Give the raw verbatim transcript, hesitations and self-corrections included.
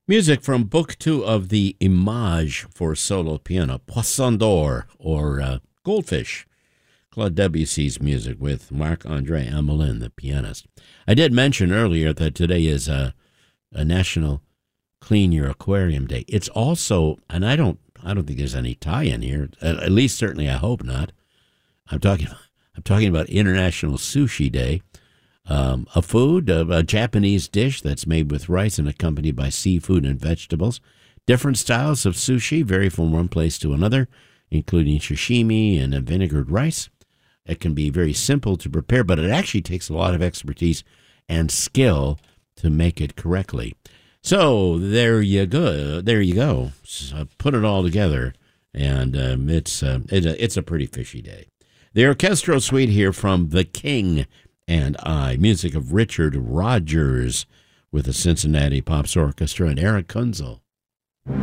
Music from Book Two of the Image for solo piano, Poisson d'Or, or uh, Goldfish. Claude Debussy's music with Marc-André Amelin, the pianist. I did mention earlier that today is a, a National Clean Your Aquarium Day. It's also, and I don't, I don't think there's any tie-in here. At, at least, certainly, I hope not. I'm talking, I'm talking about International Sushi Day. Um, a food, a, a Japanese dish that's made with rice and accompanied by seafood and vegetables. Different styles of sushi vary from one place to another, including sashimi and vinegared rice. It can be very simple to prepare, but it actually takes a lot of expertise and skill to make it correctly. So there you go. There you go. So put it all together, and um, it's uh, it, it's a pretty fishy day. The orchestral suite here from The King and I, music of Richard Rodgers with the Cincinnati Pops Orchestra and Eric Kunzel.